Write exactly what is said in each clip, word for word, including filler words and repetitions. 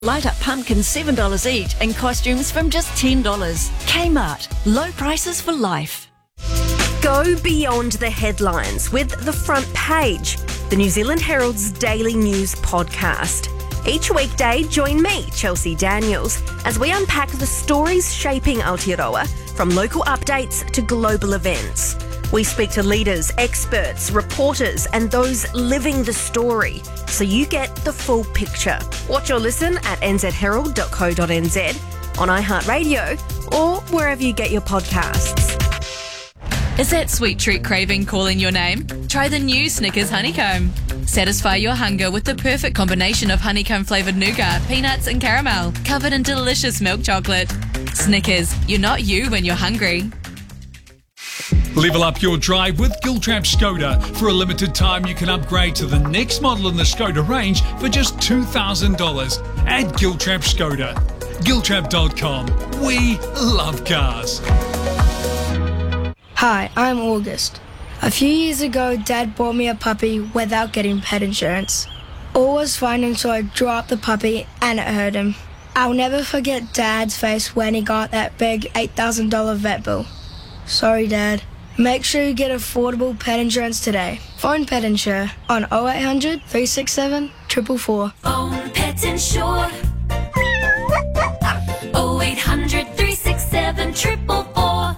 Light up pumpkins seven dollars each and costumes from just ten dollars. Kmart. Low prices for life. Go beyond the headlines with The Front Page, the New Zealand Herald's daily news podcast. Each weekday, join me, Chelsea Daniels, as we unpack the stories shaping Aotearoa, from local updates to global events. We speak to leaders, experts, reporters and those living the story, so you get the full picture. Watch or listen at n z herald dot co dot n z, on iHeartRadio or wherever you get your podcasts. Is that sweet treat craving calling your name? Try the new Snickers Honeycomb. Satisfy your hunger with the perfect combination of honeycomb-flavoured nougat, peanuts and caramel, covered in delicious milk chocolate. Snickers, you're not you when you're hungry. Level up your drive with Giltrap Skoda. For a limited time, you can upgrade to the next model in the Skoda range for just two thousand dollars at Giltrap Skoda. Giltrap dot com. We love cars. Hi, I'm August. A few years ago, Dad bought me a puppy without getting pet insurance. All was fine until I drew up the puppy and it hurt him. I'll never forget Dad's face when he got that big eight thousand dollars vet bill. Sorry, Dad. Make sure you get affordable pet insurance today. Phone Pet Insure on oh eight hundred, three six seven, four four four. Phone Pet Insure. oh eight hundred, three six seven, four four four.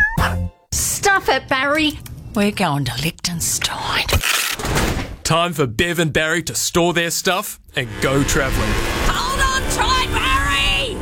Stuff it, Barry. We're going to Liechtenstein. Time for Bev and Barry to store their stuff and go travelling. Hold on tight, Barry!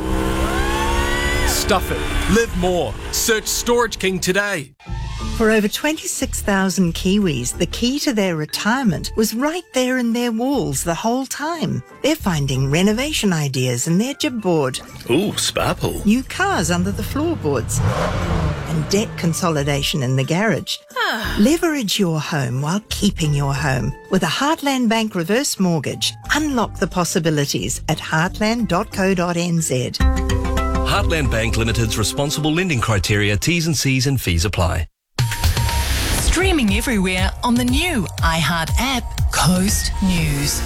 Stuff it. Live more. Search Storage King today. For over twenty-six thousand Kiwis, the key to their retirement was right there in their walls the whole time. They're finding renovation ideas in their jibboard. Ooh, sparkle. New cars under the floorboards. And debt consolidation in the garage. Leverage your home while keeping your home. With a Heartland Bank reverse mortgage, unlock the possibilities at heartland dot co dot n z. Heartland Bank Limited's responsible lending criteria, T's and C's and fees apply. Streaming everywhere on the new iHeart app, Coast News.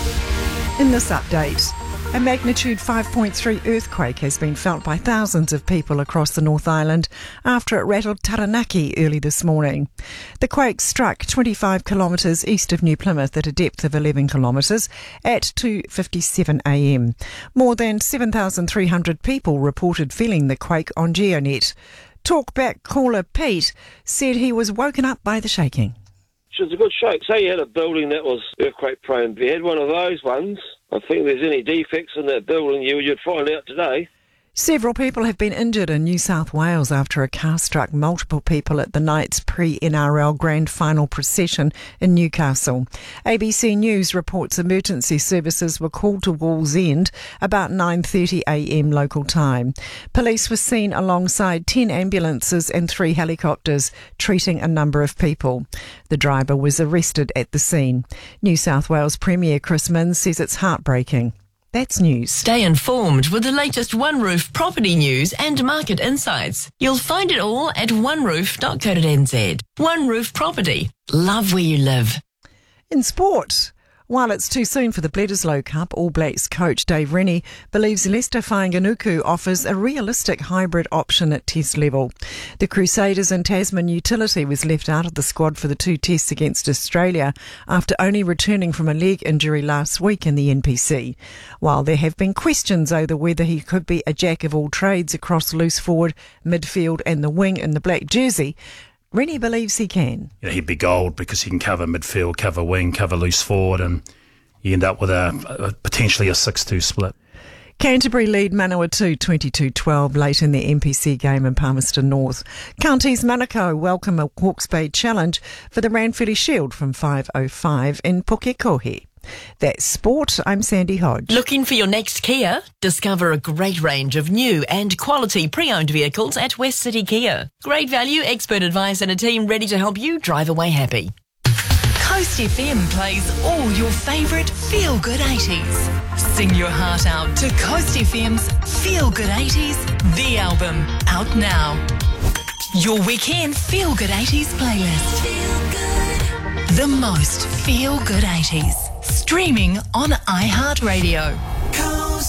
In this update, a magnitude five point three earthquake has been felt by thousands of people across the North Island after it rattled Taranaki early this morning. The quake struck twenty-five kilometres east of New Plymouth at a depth of eleven kilometres at two fifty-seven a m. More than seven thousand three hundred people reported feeling the quake on GeoNet. Talkback caller Pete said he was woken up by the shaking. It was a good shake. Say you had a building that was earthquake prone. If you had one of those ones, I think there's any defects in that building, you, you'd find out today. Several people have been injured in New South Wales after a car struck multiple people at the night's pre-N R L Grand Final procession in Newcastle. A B C News reports emergency services were called to Wallsend about nine thirty a m local time. Police were seen alongside ten ambulances and three helicopters treating a number of people. The driver was arrested at the scene. New South Wales Premier Chris Minns says it's heartbreaking. That's news. Stay informed with the latest One Roof property news and market insights. You'll find it all at one roof dot co dot n z. One Roof Property. Love where you live. In sport, while it's too soon for the Bledisloe Cup, All Blacks coach Dave Rennie believes Lester Fainga'anuku offers a realistic hybrid option at test level. The Crusaders and Tasman utility was left out of the squad for the two tests against Australia after only returning from a leg injury last week in the N P C. While there have been questions over whether he could be a jack of all trades across loose forward, midfield and the wing in the black jersey, Rennie believes he can. You know, he'd be gold because he can cover midfield, cover wing, cover loose forward, and you end up with a, a potentially a six two split. Canterbury lead Manawatu twenty-two twelve late in the N P C game in Palmerston North. Counties Manukau welcome a Hawke's Bay challenge for the Ranfurly Shield from five oh five in Pukekohe. That's sport. I'm Sandy Hodge. Looking for your next Kia? Discover a great range of new and quality pre-owned vehicles at West City Kia. Great value, expert advice and a team ready to help you drive away happy. Coast F M plays all your favourite feel-good eighties. Sing your heart out to Coast F M's Feel Good eighties, the album, out now. Your weekend Feel Good eighties playlist. Feel good. The most Feel Good eighties. Streaming on iHeartRadio.